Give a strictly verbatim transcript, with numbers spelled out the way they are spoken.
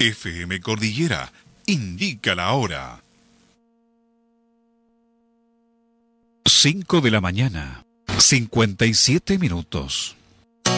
F M Cordillera indica la hora. cinco de la mañana, cincuenta y siete minutos.